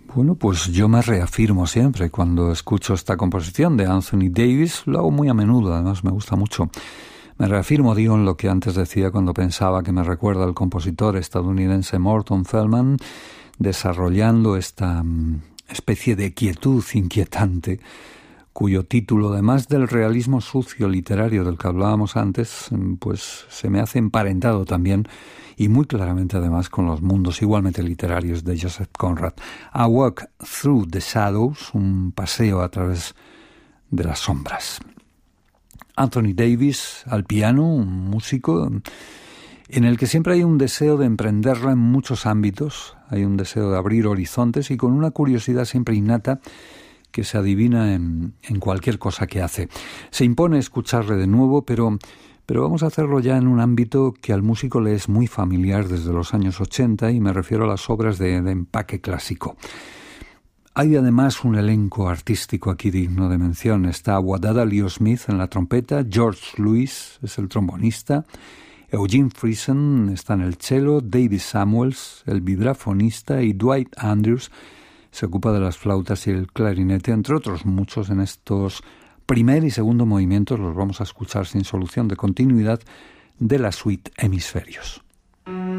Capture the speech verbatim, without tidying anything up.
Bueno, pues yo me reafirmo siempre cuando escucho esta composición de Anthony Davis. Lo hago muy a menudo, además me gusta mucho. Me reafirmo, digo, en lo que antes decía cuando pensaba que me recuerda al compositor estadounidense Morton Feldman, desarrollando esta um, especie de quietud inquietante, cuyo título, además del realismo sucio literario del que hablábamos antes, pues se me hace emparentado también, y muy claramente además, con los mundos igualmente literarios de Joseph Conrad. A Walk Through the Shadows, un paseo a través de las sombras. Anthony Davis al piano, un músico en el que siempre hay un deseo de emprenderla en muchos ámbitos, hay un deseo de abrir horizontes y con una curiosidad siempre innata que se adivina en, en cualquier cosa que hace. Se impone escucharle de nuevo, pero, pero vamos a hacerlo ya en un ámbito que al músico le es muy familiar desde los años ochenta, y me refiero a las obras de, de empaque clásico. Hay además un elenco artístico aquí digno de mención. Está Wadada Leo Smith en la trompeta, George Lewis es el trombonista, Eugene Friesen está en el cello, David Samuels, el vibrafonista, y Dwight Andrews se ocupa de las flautas y el clarinete, entre otros muchos. En estos primer y segundo movimientos los vamos a escuchar sin solución de continuidad de la suite Hemisferios.